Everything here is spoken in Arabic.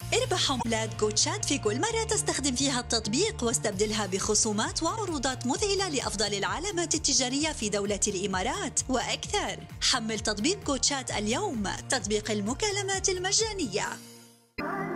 اربح حملات جوتشات في كل مرة تستخدم فيها التطبيق، واستبدلها بخصومات وعروضات مذهلة لأفضل العلامات التجارية في دولة الإمارات وأكثر. حمل تطبيق جوتشات اليوم، تطبيق المكالمات المجانية.